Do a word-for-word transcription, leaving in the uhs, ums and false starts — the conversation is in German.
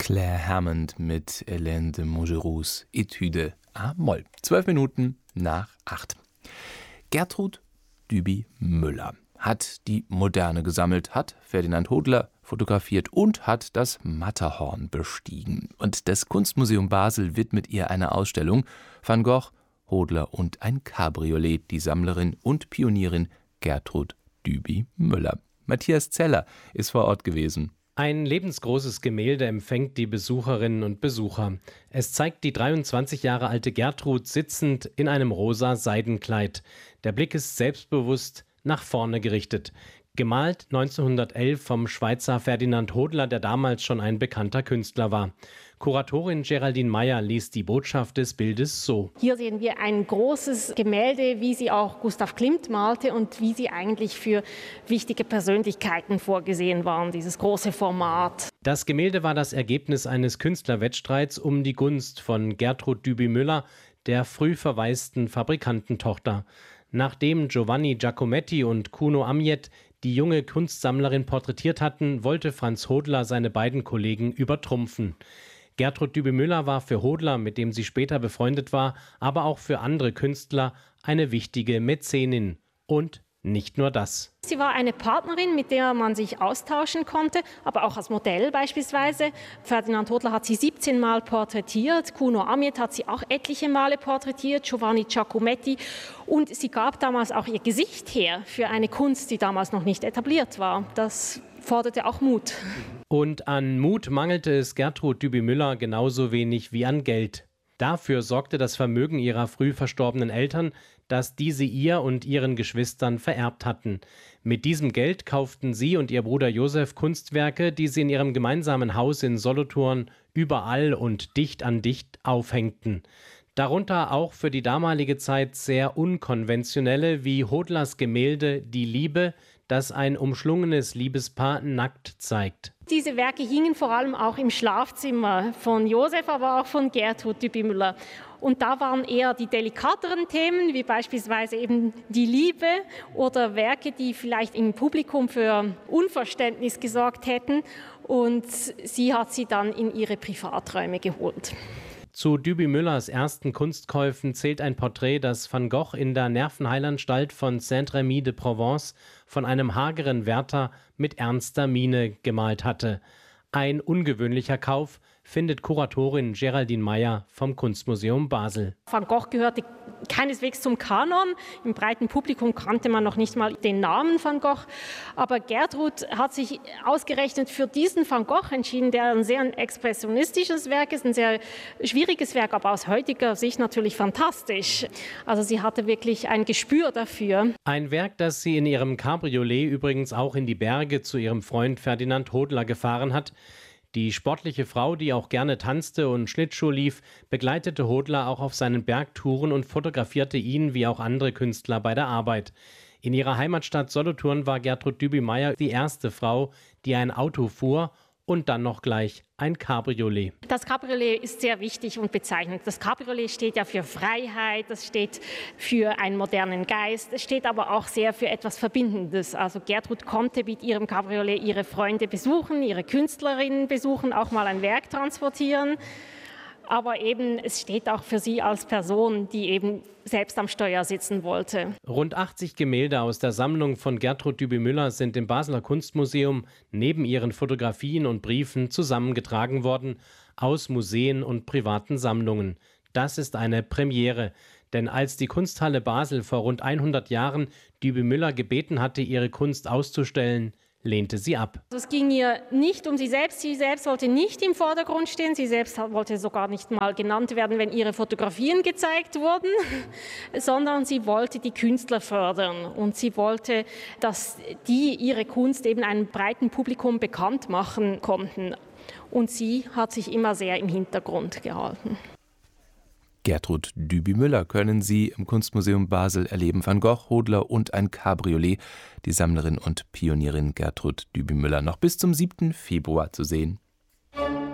Claire Hammond mit Hélène de Montgeroux Etüde a-Moll. Zwölf Minuten nach acht. Gertrud Düby-Müller hat die Moderne gesammelt, hat Ferdinand Hodler fotografiert und hat das Matterhorn bestiegen. Und das Kunstmuseum Basel widmet ihr eine Ausstellung: Van Gogh, Hodler und ein Cabriolet, die Sammlerin und Pionierin Gertrud Düby-Müller. Matthias Zeller ist vor Ort gewesen. Ein lebensgroßes Gemälde empfängt die Besucherinnen und Besucher. Es zeigt die dreiundzwanzig Jahre alte Gertrud sitzend in einem rosa Seidenkleid. Der Blick ist selbstbewusst nach vorne gerichtet. Gemalt neunzehnhundertelf vom Schweizer Ferdinand Hodler, der damals schon ein bekannter Künstler war. Kuratorin Geraldine Meyer liest die Botschaft des Bildes so: Hier sehen wir ein großes Gemälde, wie sie auch Gustav Klimt malte und wie sie eigentlich für wichtige Persönlichkeiten vorgesehen waren, dieses große Format. Das Gemälde war das Ergebnis eines Künstlerwettstreits um die Gunst von Gertrud Düby-Müller, der früh verwaisten Fabrikantentochter. Nachdem Giovanni Giacometti und Kuno Amjet die junge Kunstsammlerin porträtiert hatten, wollte Franz Hodler seine beiden Kollegen übertrumpfen. Gertrud Düby-Müller war für Hodler, mit dem sie später befreundet war, aber auch für andere Künstler eine wichtige Mäzenin. Und nicht nur das. Sie war eine Partnerin, mit der man sich austauschen konnte, aber auch als Modell beispielsweise. Ferdinand Hodler hat sie siebzehn Mal porträtiert, Kuno Amjet hat sie auch etliche Male porträtiert, Giovanni Giacometti. Und sie gab damals auch ihr Gesicht her für eine Kunst, die damals noch nicht etabliert war. Das forderte auch Mut. Und an Mut mangelte es Gertrud Düby-Müller genauso wenig wie an Geld. Dafür sorgte das Vermögen ihrer früh verstorbenen Eltern, das diese ihr und ihren Geschwistern vererbt hatten. Mit diesem Geld kauften sie und ihr Bruder Josef Kunstwerke, die sie in ihrem gemeinsamen Haus in Solothurn überall und dicht an dicht aufhängten. Darunter auch für die damalige Zeit sehr unkonventionelle, wie Hodlers Gemälde Die Liebe, das ein umschlungenes Liebespaar nackt zeigt. Diese Werke hingen vor allem auch im Schlafzimmer von Josef, aber auch von Gertrud Düby-Müller. Und da waren eher die delikateren Themen, wie beispielsweise eben die Liebe oder Werke, die vielleicht im Publikum für Unverständnis gesorgt hätten. Und sie hat sie dann in ihre Privaträume geholt. Zu Düby-Müllers ersten Kunstkäufen zählt ein Porträt, das Van Gogh in der Nervenheilanstalt von Saint-Rémy de Provence von einem hageren Wärter mit ernster Miene gemalt hatte. Ein ungewöhnlicher Kauf, findet Kuratorin Geraldine Meyer vom Kunstmuseum Basel. Van Gogh gehörte keineswegs zum Kanon. Im breiten Publikum kannte man noch nicht mal den Namen Van Gogh. Aber Gertrud hat sich ausgerechnet für diesen Van Gogh entschieden, der ein sehr expressionistisches Werk ist, ein sehr schwieriges Werk, aber aus heutiger Sicht natürlich fantastisch. Also sie hatte wirklich ein Gespür dafür. Ein Werk, das sie in ihrem Cabriolet übrigens auch in die Berge zu ihrem Freund Ferdinand Hodler gefahren hat. Die sportliche Frau, die auch gerne tanzte und Schlittschuh lief, begleitete Hodler auch auf seinen Bergtouren und fotografierte ihn wie auch andere Künstler bei der Arbeit. In ihrer Heimatstadt Solothurn war Gertrud Düby-Müller die erste Frau, die ein Auto fuhr und dann noch gleich ein Cabriolet. Das Cabriolet ist sehr wichtig und bezeichnend. Das Cabriolet steht ja für Freiheit, das steht für einen modernen Geist, es steht aber auch sehr für etwas Verbindendes. Also Gertrud konnte mit ihrem Cabriolet ihre Freunde besuchen, ihre Künstlerinnen besuchen, auch mal ein Werk transportieren. Aber eben, es steht auch für sie als Person, die eben selbst am Steuer sitzen wollte. Rund achtzig Gemälde aus der Sammlung von Gertrud Düby-Müller sind im Basler Kunstmuseum neben ihren Fotografien und Briefen zusammengetragen worden aus Museen und privaten Sammlungen. Das ist eine Premiere, denn als die Kunsthalle Basel vor rund hundert Jahren Düby-Müller gebeten hatte, ihre Kunst auszustellen, lehnte sie ab. Es ging ihr nicht um sie selbst. Sie selbst wollte nicht im Vordergrund stehen. Sie selbst wollte sogar nicht mal genannt werden, wenn ihre Fotografien gezeigt wurden, sondern sie wollte die Künstler fördern. Und sie wollte, dass die ihre Kunst eben einem breiten Publikum bekannt machen konnten. Und sie hat sich immer sehr im Hintergrund gehalten. Gertrud Düby-Müller können Sie im Kunstmuseum Basel erleben. Van Gogh, Hodler und ein Cabriolet. Die Sammlerin und Pionierin Gertrud Düby-Müller noch bis zum siebten Februar zu sehen.